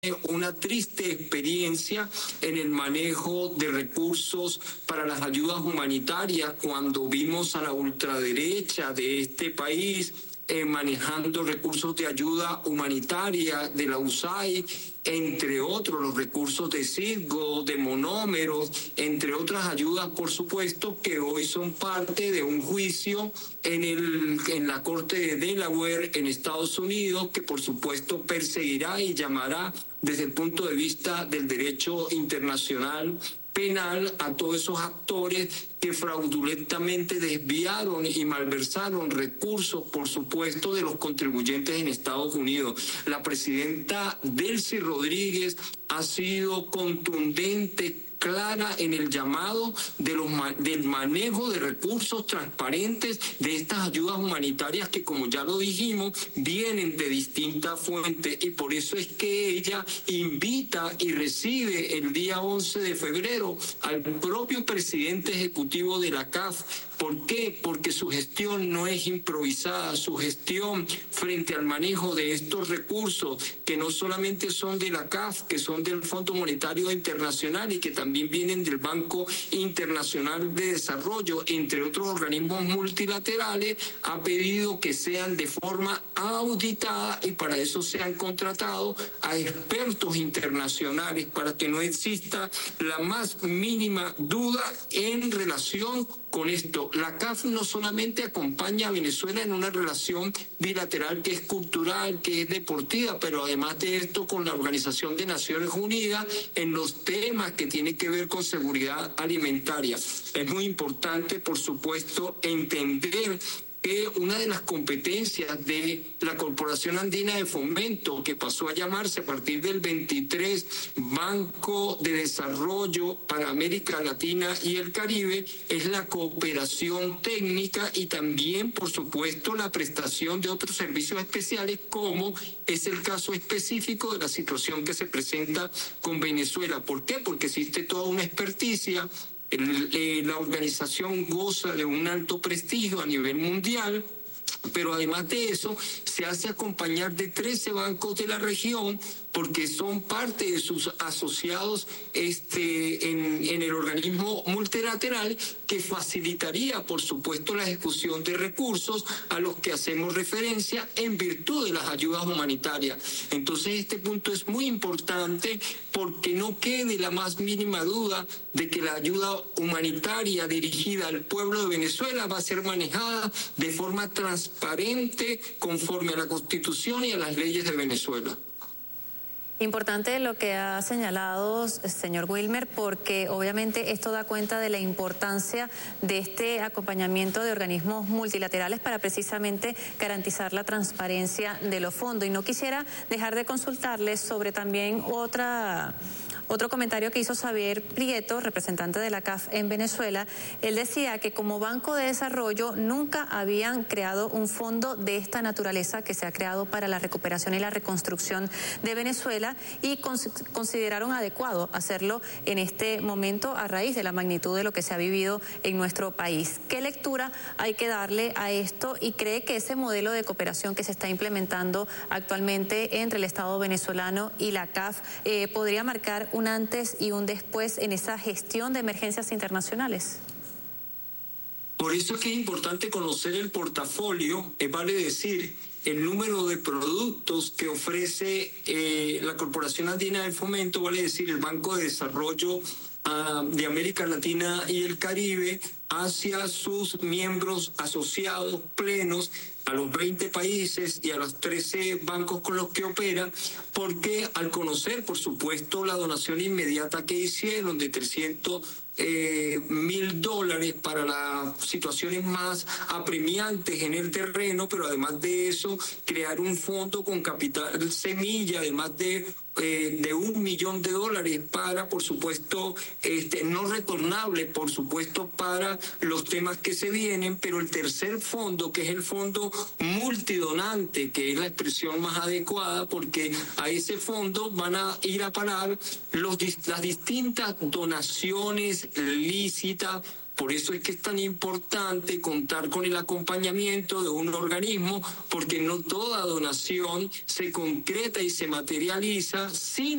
una triste experiencia en el manejo de recursos para las ayudas humanitarias cuando vimos a la ultraderecha de este país manejando recursos de ayuda humanitaria de la USAID, entre otros los recursos de Citgo, de monómeros, entre otras ayudas, por supuesto, que hoy son parte de un juicio en la Corte de Delaware en Estados Unidos, que por supuesto perseguirá y llamará desde el punto de vista del derecho internacional penal a todos esos actores que fraudulentamente desviaron y malversaron recursos, por supuesto, de los contribuyentes en Estados Unidos. La presidenta Delcy Rodríguez ha sido contundente, clara en el llamado del manejo de recursos transparentes de estas ayudas humanitarias que, como ya lo dijimos, vienen de distintas fuentes, y por eso es que ella invita y recibe el día 11 de febrero al propio presidente ejecutivo de la CAF. ¿Por qué? Porque su gestión no es improvisada, su gestión frente al manejo de estos recursos, que no solamente son de la CAF, que son del Fondo Monetario Internacional y que también vienen del Banco Internacional de Desarrollo, entre otros organismos multilaterales, ha pedido que sean de forma auditada, y para eso se han contratado a expertos internacionales para que no exista la más mínima duda en relación con esto. La CAF no solamente acompaña a Venezuela en una relación bilateral que es cultural, que es deportiva, pero además de esto con la Organización de Naciones Unidas en los temas que tienen que ver con seguridad alimentaria. Es muy importante, por supuesto, entender que una de las competencias de la Corporación Andina de Fomento, que pasó a llamarse a partir del 23 Banco de Desarrollo para América Latina y el Caribe, es la cooperación técnica y también, por supuesto, la prestación de otros servicios especiales, como es el caso específico de la situación que se presenta con Venezuela. ¿Por qué? Porque existe toda una experticia. La organización goza de un alto prestigio a nivel mundial, pero además de eso se hace acompañar de 13 bancos de la región, porque son parte de sus asociados en el organismo multilateral, que facilitaría, por supuesto, la ejecución de recursos a los que hacemos referencia en virtud de las ayudas humanitarias. Entonces, este punto es muy importante porque no quede la más mínima duda de que la ayuda humanitaria dirigida al pueblo de Venezuela va a ser manejada de forma transparente, conforme a la Constitución y a las leyes de Venezuela. Importante lo que ha señalado, señor Wilmer, porque obviamente esto da cuenta de la importancia de este acompañamiento de organismos multilaterales para precisamente garantizar la transparencia de los fondos. Y no quisiera dejar de consultarles sobre también otro comentario que hizo Xavier Prieto, representante de la CAF en Venezuela. Él decía que como Banco de Desarrollo nunca habían creado un fondo de esta naturaleza que se ha creado para la recuperación y la reconstrucción de Venezuela, y consideraron adecuado hacerlo en este momento a raíz de la magnitud de lo que se ha vivido en nuestro país. ¿Qué lectura hay que darle a esto? ¿Y cree que ese modelo de cooperación que se está implementando actualmente entre el Estado venezolano y la CAF podría marcar un antes y un después en esa gestión de emergencias internacionales? Por eso es que es importante conocer el portafolio, vale decir, el número de productos que ofrece la Corporación Andina de Fomento, vale decir, el Banco de Desarrollo de América Latina y el Caribe, hacia sus miembros asociados plenos, a los 20 países y a los 13 bancos con los que opera, porque al conocer, por supuesto, la donación inmediata que hicieron de $300,000 para las situaciones más apremiantes en el terreno, pero además de eso, crear un fondo con capital semilla, además de $1 millón para, por supuesto, no retornable, por supuesto, para los temas que se vienen, pero el tercer fondo, que es el fondo multidonante, que es la expresión más adecuada, porque a ese fondo van a ir a parar las distintas donaciones lícitas. Por eso es que es tan importante contar con el acompañamiento de un organismo, porque no toda donación se concreta y se materializa sin